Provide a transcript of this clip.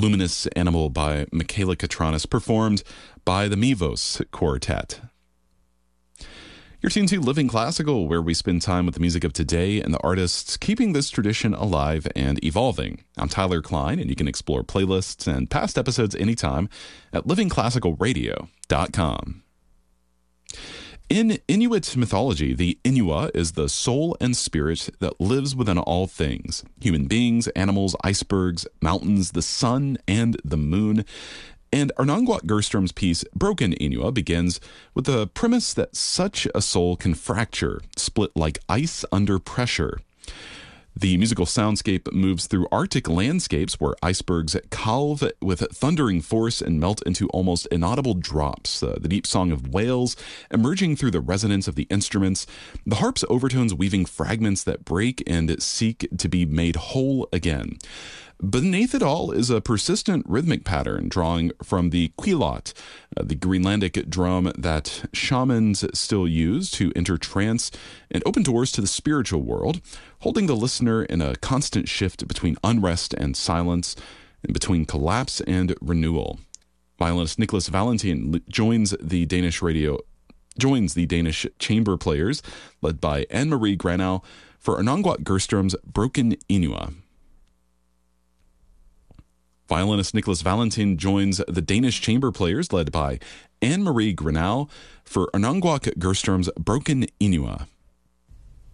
Luminous Animal by Michaela Katranis, performed by the Mivos Quartet. You're tuned to Living Classical, where we spend time with the music of today and the artists keeping this tradition alive and evolving. I'm Tyler Klein, and you can explore playlists and past episodes anytime at livingclassicalradio.com. In Inuit mythology, the Inua is the soul and spirit that lives within all things: human beings, animals, icebergs, mountains, the sun, and the moon. And Arnonguat Gerstrom's piece, Broken Inua, begins with the premise that such a soul can fracture, split like ice under pressure. The musical soundscape moves through Arctic landscapes where icebergs calve with thundering force and melt into almost inaudible drops, the deep song of whales emerging through the resonance of the instruments, the harp's overtones weaving fragments that break and seek to be made whole again. Beneath it all is a persistent rhythmic pattern drawing from the quilot, the Greenlandic drum that shamans still use to enter trance and open doors to the spiritual world, holding the listener in a constant shift between unrest and silence, and between collapse and renewal. Violinist Nicholas Valentin joins the Danish chamber players, led by Anne-Marie Granau, for Arnonguat Gerstrom's Broken Inua. Violinist Nicholas Valentin joins the Danish chamber players, led by Anne-Marie Granau, for Arnonguat Gerstrom's Broken Inua.